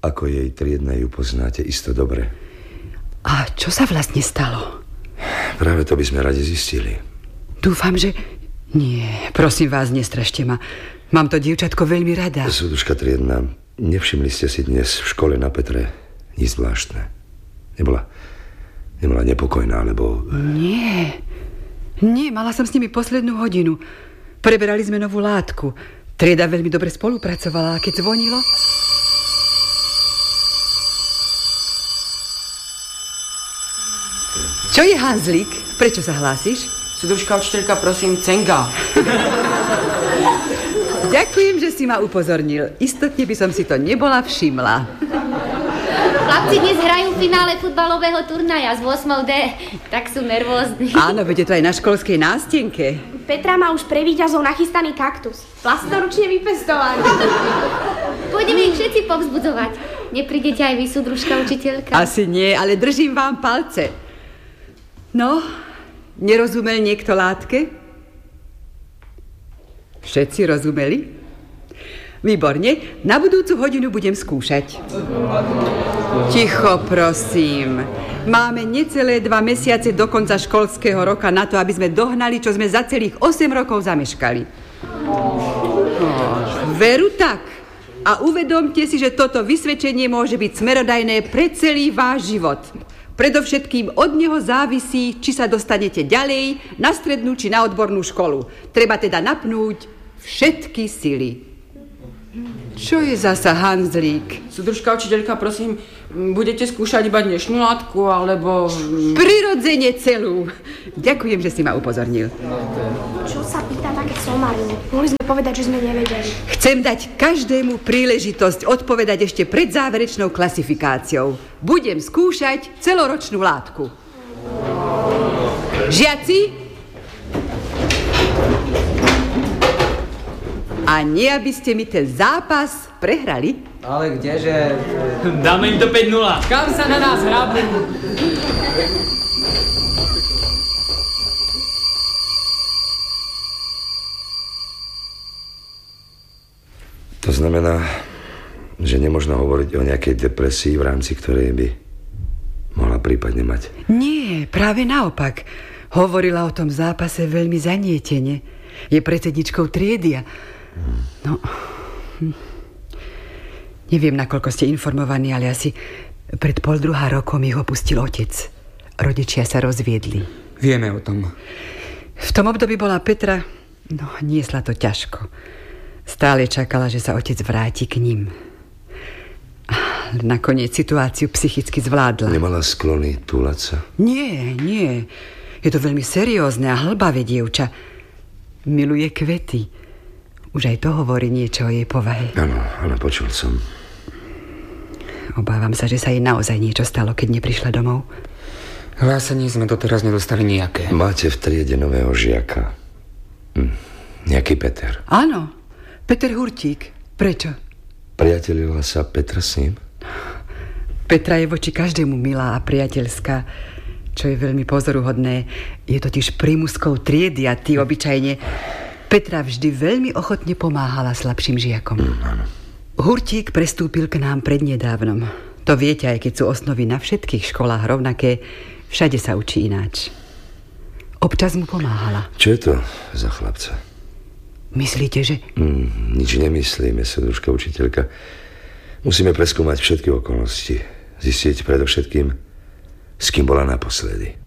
Ako jej triedna ju poznáte isto dobre. A čo sa vlastne stalo? Práve to by sme radi zistili. Dúfam, že... Nie, prosím vás, nestrašte ma. Mám to dievčatko veľmi rada. Súduška triedna, nevšimli ste si dnes v škole na Petre nič zvláštne? Nebola nepokojná, alebo... Nie, mala som s nimi poslednú hodinu. Preberali sme novú látku. Trieda veľmi dobre spolupracovala, a keď zvonilo... Čo je, Hanzlík? Prečo sa hlásiš? Súdružka učiteľka, prosím, cenga. Ďakujem, že si ma upozornil. Istotne by som si to nebola všimla. Chlapci dnes hrajú v finále futbalového turnaja z 8D. Tak sú nervózni. Áno, veď je to aj na školskej nástenke. Petra má už pre víťazov nachystaný kaktus. Vlastnoručne vypestovaný. Pôjdeme ich všetci povzbudzovať. Neprídete aj vy, súdružka učiteľka? Asi nie, ale držím vám palce. No, nerozumel niekto látke? Všetci rozumeli? Výborne, na budúcu hodinu budem skúšať. Ticho, prosím. Máme necelé 2 mesiace do konca školského roka na to, aby sme dohnali, čo sme za celých 8 rokov zameškali. Veru tak. A uvedomte si, že toto vysvedčenie môže byť smerodajné pre celý váš život. Predovšetkým od neho závisí, či sa dostanete ďalej na strednú či na odbornú školu. Treba teda napnúť všetky sily. Čo je zasa, Hanzlík? Súdružka učiteľka, prosím, budete skúšať iba dnešnú látku, alebo... Prirodzene celú. Ďakujem, že si ma upozornil. Čo sa pýta také somariny? Mohli sme povedať, že sme nevedeli. Chcem dať každému príležitosť odpovedať ešte pred záverečnou klasifikáciou. Budem skúšať celoročnú látku. Žiaci? A nie, aby ste mi ten zápas prehrali? Ale kdeže... Dáme im to 5-0. Kam sa na nás hrabu? To znamená, že nemožno hovoriť o nejakej depresii, v rámci ktorej by mohla prípadne mať. Nie, práve naopak. Hovorila o tom zápase veľmi zanietene. Je predsedničkou triedy a... No... Neviem, nakoľko ste informovaní, ale asi pred 1,5 rokom ich opustil otec. Rodičia sa rozviedli. Vieme o tom. V tom období bola Petra... No, niesla to ťažko. Stále čakala, že sa otec vráti k ním. Ale nakoniec situáciu psychicky zvládla. Nemala sklony túlať sa? Nie. Je to veľmi seriózne a hlbavé dievča. Miluje kvety. Už aj to hovorí niečo o jej povahe. Áno, počul som. Obávam sa, že sa jej naozaj niečo stalo, keď neprišla domov. Hlásenie sme doteraz nedostali nejaké. Máte v triede nového žiaka. Nejaký Peter. Áno, Peter Hurtík. Prečo? Priatelila sa Petra s ním? Petra je voči každému milá a priateľská, čo je veľmi pozoruhodné. Je totiž prímuskou triedy a ty obyčajne... Petra vždy veľmi ochotne pomáhala slabším žiakom. Áno. Hurtík prestúpil k nám prednedávnom. To viete, aj keď sú osnovy na všetkých školách rovnaké, všade sa učí ináč. Občas mu pomáhala. Čo je to za chlapca? Myslíte, že... Nič nemyslíme, súdružka učiteľka. Musíme preskúmať všetky okolnosti. Zistiť predovšetkým, s kým bola naposledy.